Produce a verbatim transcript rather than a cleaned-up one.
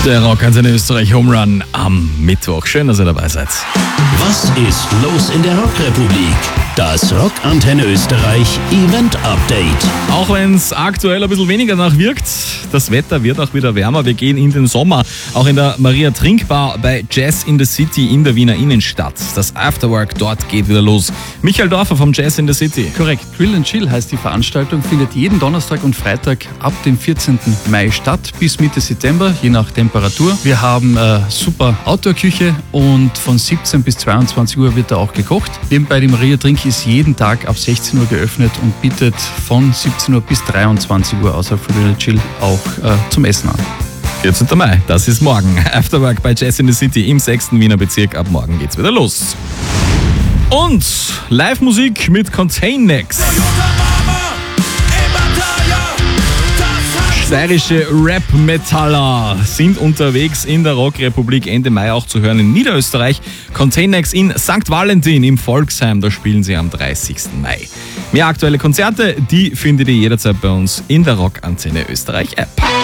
Der Rockantenne Österreich Home Run am Mittwoch. Schön, dass ihr dabei seid. Was ist los in der Rockrepublik? Das Rockantenne Österreich Event Update. Auch wenn es aktuell ein bisschen weniger nachwirkt, das Wetter wird auch wieder wärmer. Wir gehen in den Sommer. Auch in der Maria Trinkbar bei Jazz in the City in der Wiener Innenstadt. Das Afterwork dort geht wieder los. Michael Dorfer vom Jazz in the City. Korrekt. Grill and Chill heißt die Veranstaltung, findet jeden Donnerstag und Freitag ab dem vierzehnten Mai statt bis Mitte September, je nach Temperatur. Wir haben äh, super Outdoor-Küche und von siebzehn bis zweiundzwanzig Uhr wird da auch gekocht. Nebenbei die Maria Trink ist jeden Tag ab sechzehn Uhr geöffnet und bietet von siebzehn Uhr bis dreiundzwanzig Uhr außerhalb von Grill and Chill auch äh, zum Essen an. vierzehnten Mai, das ist morgen. Afterwork bei Jazz in the City im sechsten Wiener Bezirk. Ab morgen geht's wieder los. Und Live-Musik mit Contain-Next. Steirische Rap-Metaller sind unterwegs in der Rockrepublik, Ende Mai auch zu hören in Niederösterreich. Contain-Next in Sankt Valentin im Volksheim, da spielen sie am dreißigsten Mai. Mehr aktuelle Konzerte, die findet ihr jederzeit bei uns in der Rockantenne Österreich App.